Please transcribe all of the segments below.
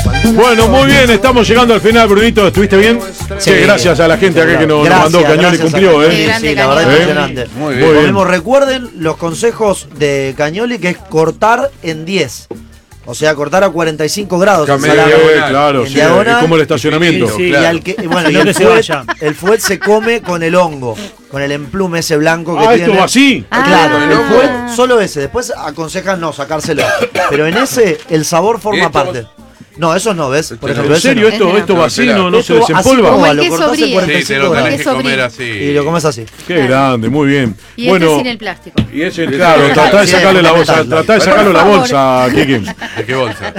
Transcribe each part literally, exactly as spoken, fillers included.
Bueno, muy bien, estamos llegando al final, Brunito. ¿Estuviste bien? Sí, sí, gracias a la gente acá que nos, gracias, nos mandó Cañoli y cumplió, ¿eh? Sí, sí, la verdad es impresionante. Muy bien. Podemos, recuerden los consejos de Cañoli, que es cortar en diez. O sea, cortar a cuarenta y cinco grados. En diagonal, claro, sí, diagonal, es como el estacionamiento. Sí, claro. Y, al que, bueno, y el, fuet, el fuet se come con el hongo, con el emplume ese blanco que ah, tiene. ¿Esto va así? Ah, claro, el fuet, solo ese. Después aconsejan no sacárselo. Pero en ese, el sabor forma parte. No, eso no, ¿ves? Por ejemplo, ¿en serio? No. Esto, esto va así, no, no se Esto desempolva. Como el queso brie. Sí, te lo tenés que comer así. Y lo comes así. Qué claro. grande, muy bien. Y bueno, este sin el plástico. Y ese, claro, tratá de sacarle la bolsa, tratá de sacarle la bolsa, Kiki. ¿De qué bolsa?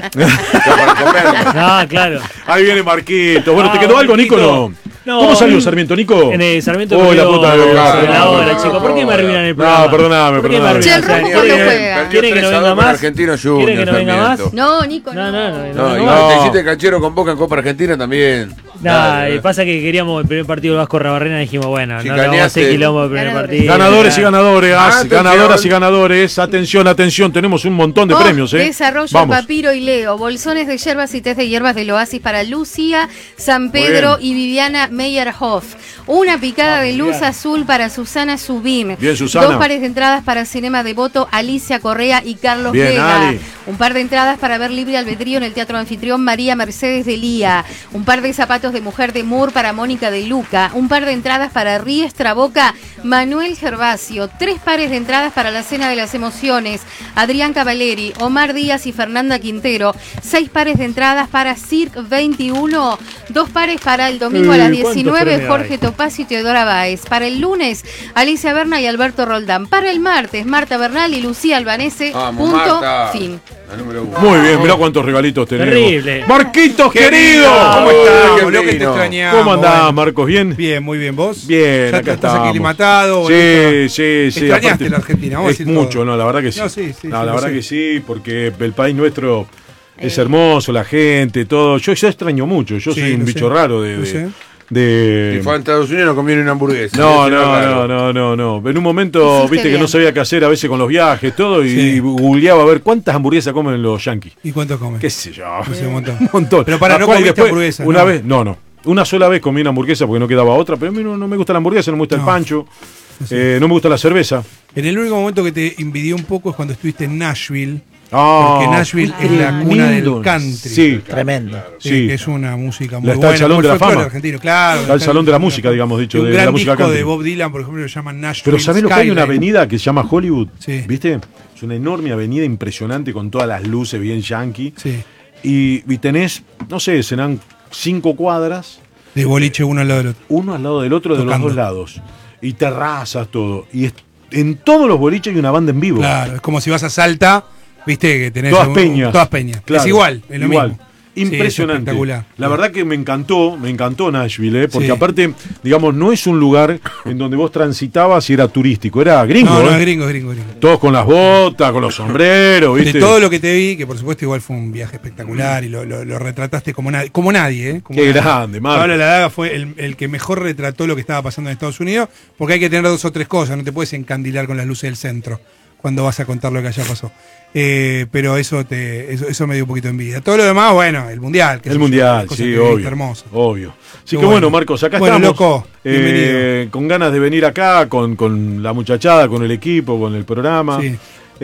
Ah, claro. Ahí viene Marquito. Bueno, ah, ¿te quedó algo, Nico? No. No, ¿Cómo salió Sarmiento, Nico? En el Sarmiento oh, la puta de la hora, chico. ¿Por qué me arruinan el programa? No, perdóname, perdóname. Che, el Rojo cuando juega. ¿Quieren que no venga más? Argentino Junior, ¿Quieren que no venga más? No, Nico, no. No, no, no. no, no. Te hiciste canchero con Boca en Copa Argentina también. Nah, y pasa que queríamos el primer partido del Vasco Rabarrena y dijimos, bueno, no le vamos a hacer quilombo el primer partido. Ganadores y ganadores, ah, ganadoras y ganadores. Atención, atención, tenemos un montón de oh, premios, ¿eh? Desarrollo Vamos. Papiro y Leo, bolsones de hierbas y test de hierbas del Oasis para Lucía, San Pedro y Viviana Meyerhoff. Una picada ah, de luz bien. azul para Susana Subim. Bien, Susana. Dos pares de entradas para Cinema Devoto, Alicia Correa y Carlos bien, Vega. Ali. Un par de entradas para ver Libre Albedrío en el Teatro Anfitrión María Mercedes de Lía. Un par de zapatos de mujer de Moore para Mónica de Luca. Un par de entradas para Riestra Boca, Manuel Gervasio. Tres pares de entradas para la Cena de las Emociones, Adrián Cavaleri, Omar Díaz y Fernanda Quintero. Seis pares de entradas para Cirque veintiuno. Dos pares para el domingo a las diecinueve, Jorge Topacio y Teodora Báez. Para el lunes, Alicia Berna y Alberto Roldán. Para el martes, Marta Bernal y Lucía Albanese. Vamos, punto, Marta. fin. Muy bien, mirá cuántos regalitos tenemos. Terrible. Marquitos, querido. ¿Cómo estás? Lo que te extrañamos. ¿Cómo andás, Marcos? ¿Bien? Bien, muy bien. ¿Vos? Bien, ¿Ya acá estás estamos. aclimatado? Sí, sí, sí. ¿Extrañaste Aparte, la Argentina? Vamos es mucho, todo. no, la verdad que sí. No, sí, sí, no, sí la verdad sé. que sí, porque el país nuestro es hermoso, la gente, todo. Yo ya extraño mucho. Yo sí, soy un bicho sé. raro de... de De... Si fue a Estados Unidos no comieron una hamburguesa. No, no, no, no, no, no. En un momento, viste que no sabía qué hacer a veces con los viajes, todo, y, sí. y googleaba a ver cuántas hamburguesas comen los yanquis. ¿Y cuánto comen? Qué sé yo. No sé, un montón. Un montón. Pero para no comer hamburguesa. Una no. vez, no, no. Una sola vez comí una hamburguesa porque no quedaba otra, pero a mí no, no me gusta la hamburguesa, no me gusta no. el pancho, sí. eh, no me gusta la cerveza. En el único momento que te envidió un poco es cuando estuviste en Nashville. Oh, porque Nashville es la cuna del country. Sí, tremendo. Sí, sí. Es una música muy está buena. El Salón de la Fama. Argentino, claro. Está el Salón de la Música, digamos, dicho. Un de gran la música disco country. de Bob Dylan, por ejemplo, lo llaman Nashville. Pero ¿sabés lo que hay? Una avenida que se llama Hollywood. Sí. ¿Viste? Es una enorme avenida impresionante con todas las luces bien yankee. Sí. Y, y tenés, no sé, serán cinco cuadras. De boliche uno al lado del otro. Uno al lado del otro, Tocando. de los dos lados. Y terrazas, todo. Y es, en todos los boliches hay una banda en vivo. Claro, es como si vas a Salta. Viste que tenés todas un, peñas. Todas peñas. Claro, es igual, es lo igual. mismo. Impresionante. Sí, es la verdad que me encantó, me encantó Nashville, ¿eh? Porque sí. aparte, digamos, no es un lugar en donde vos transitabas y era turístico, era gringo. No, no, ¿eh? es gringo, gringo, gringo. Todos con las botas, con los sombreros, ¿viste? De todo lo que te vi, que por supuesto igual fue un viaje espectacular y lo, lo, lo retrataste como, na como nadie, ¿eh? Como Qué nadie. grande, Marco. Pablo Ladaga fue el, el que mejor retrató lo que estaba pasando en Estados Unidos, porque hay que tener dos o tres cosas, no te puedes encandilar con las luces del centro cuando vas a contar lo que allá pasó. Eh, pero eso te eso, eso me dio un poquito de envidia. Todo lo demás, bueno, el mundial. Que el mundial, yo, sí, obvio. Hermoso. Obvio. Así Qué que bueno, bueno, Marcos, acá bueno, estamos. Loco, eh, con ganas de venir acá, con, con la muchachada, con el equipo, con el programa. Sí.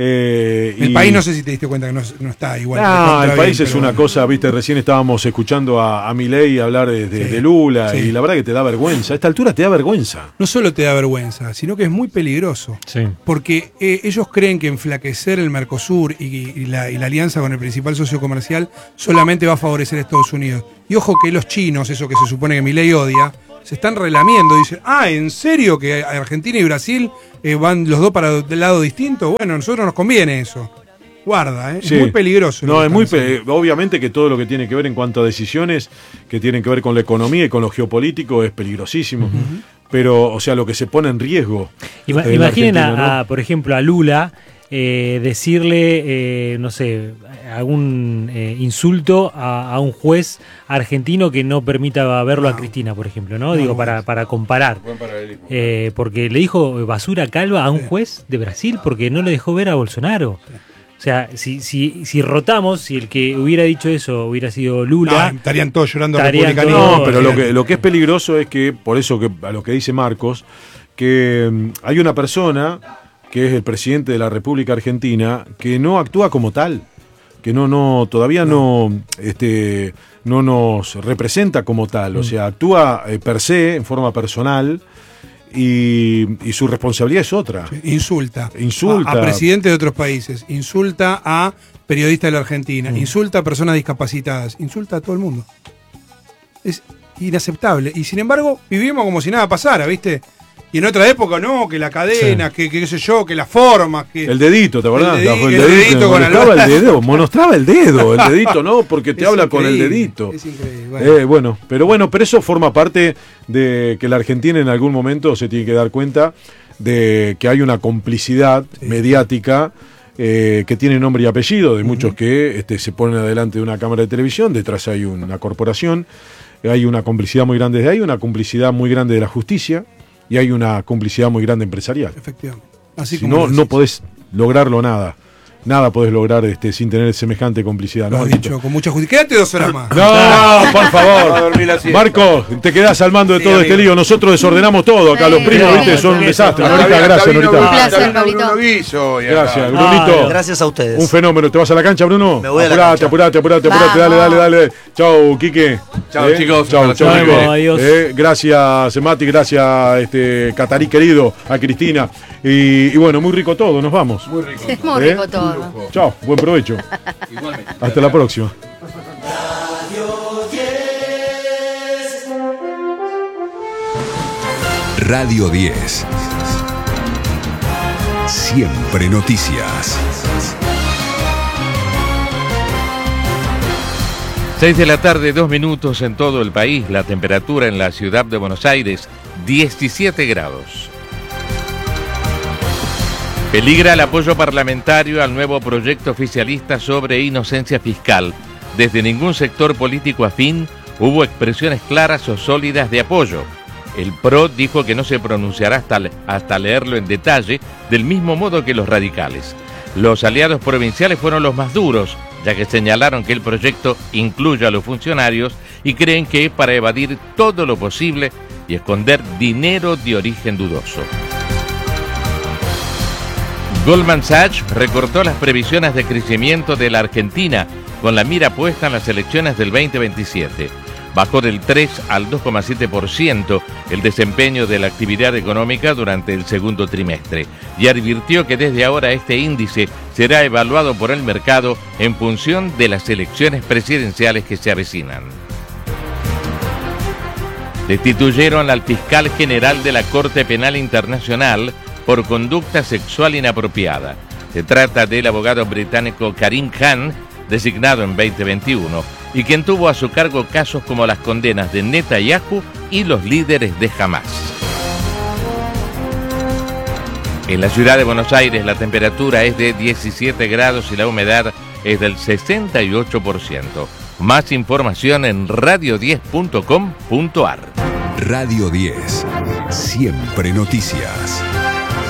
Eh, el y... país no sé si te diste cuenta que no, no está igual. No, el país bien, es una bueno. cosa, viste, recién estábamos escuchando a, a Milei hablar de, de, sí, de Lula sí. y la verdad que te da vergüenza. A esta altura te da vergüenza. No solo te da vergüenza, sino que es muy peligroso. Sí. Porque eh, ellos creen que enflaquecer el Mercosur y, y, la, y la alianza con el principal socio comercial solamente va a favorecer a Estados Unidos. Y ojo que los chinos, eso que se supone que Milei odia, se están relamiendo, dicen, ah, ¿en serio que Argentina y Brasil eh, van los dos para el lado distinto? Bueno, a nosotros nos conviene eso. Guarda, ¿eh? Sí. Es muy peligroso. No, es muy pe obviamente que todo lo que tiene que ver en cuanto a decisiones que tienen que ver con la economía y con lo geopolítico es peligrosísimo. Uh-huh. Pero, o sea, lo que se pone en riesgo. Ima eh, imaginen, a, ¿no? a, por ejemplo, a Lula eh, decirle, eh, no sé, algún eh, insulto a, a un juez argentino que no permita verlo no. a Cristina, por ejemplo, ¿no? no Digo, no, para, para comparar. Eh, porque le dijo basura calva a un juez de Brasil porque no le dejó ver a Bolsonaro. O sea, si, si, si rotamos, si el que hubiera dicho eso hubiera sido Lula... Ah, estarían todos llorando estarían republicanismo. No, pero lo que, lo que es peligroso es que, por eso que a lo que dice Marcos, que mm, hay una persona que es el presidente de la República Argentina que no actúa como tal, que no, no, todavía no, no este, no nos representa como tal, mm. o sea, actúa eh, per se, en forma personal. Y, y su responsabilidad es otra. Sí, insulta. Insulta. A, a presidentes de otros países. Insulta a periodistas de la Argentina. Mm. Insulta a personas discapacitadas. Insulta a todo el mundo. Es inaceptable. Y sin embargo, vivimos como si nada pasara, ¿viste? Y en otra época, no, que la cadena, sí. que, que qué sé yo, que la forma, que... El dedito, ¿te acordás? El, dedi- el, el dedito, dedito con mostraba el... el dedo, mostraba el dedo, el dedito, ¿no? Porque te es habla con el dedito. Es increíble. Bueno. Eh, bueno, pero bueno, pero eso forma parte de que la Argentina en algún momento se tiene que dar cuenta de que hay una complicidad sí. mediática eh, que tiene nombre y apellido, de uh-huh. muchos que este, se ponen adelante de una cámara de televisión, detrás hay una corporación, hay una complicidad muy grande de ahí, una complicidad muy grande de la justicia, y hay una complicidad muy grande empresarial. Efectivamente. Así si como no, no podés lograrlo nada. Nada podés lograr este, sin tener semejante complicidad. Lo ¿no, has dicho, con mucha justicia. Quédate dos horas más. No, por favor. Marco, te quedás al mando de Sí, todo amigo. este lío. Nosotros desordenamos todo. Acá Sí, los primos, sí, viste, son un sí, desastre. sí. Norita, gracias, Norita. Un placer, Pablito. Gracias, Ah, Brunito. Gracias a ustedes. Un fenómeno. ¿Te vas a la cancha, Bruno? Me voy a la apurate, cancha. apurate, apurate, apurate. Dale, dale, Vamos. dale. Chau, Quique. Chau, chicos. Chau, chau, Nos Quique. vemos, adiós. Eh, gracias, Mati. Gracias, este, Catarí querido, a Cristina. Y, y bueno, muy rico todo. Nos vamos. Muy rico. Es muy ¿Eh? rico todo. Chao, buen provecho. Igualmente. Hasta la próxima. Radio diez. Siempre noticias. seis de la tarde, dos minutos en todo el país. La temperatura en la ciudad de Buenos Aires, diecisiete grados. Peligra el apoyo parlamentario al nuevo proyecto oficialista sobre inocencia fiscal. Desde ningún sector político afín hubo expresiones claras o sólidas de apoyo. El P R O dijo que no se pronunciará hasta, hasta leerlo en detalle, del mismo modo que los radicales. Los aliados provinciales fueron los más duros, ya que señalaron que el proyecto incluye a los funcionarios y creen que es para evadir todo lo posible y esconder dinero de origen dudoso. Goldman Sachs recortó las previsiones de crecimiento de la Argentina con la mira puesta en las elecciones del veinte veintisiete. Bajó del tres al dos coma siete por ciento el desempeño de la actividad económica durante el segundo trimestre y advirtió que desde ahora este índice será evaluado por el mercado en función de las elecciones presidenciales que se avecinan. Destituyeron al fiscal general de la Corte Penal Internacional por conducta sexual inapropiada. Se trata del abogado británico Karim Khan, designado en veinte veintiuno, y quien tuvo a su cargo casos como las condenas de Netanyahu y los líderes de Hamas. En la ciudad de Buenos Aires la temperatura es de diecisiete grados y la humedad es del sesenta y ocho por ciento. Más información en radio diez punto com punto ar. Radio diez. Siempre noticias.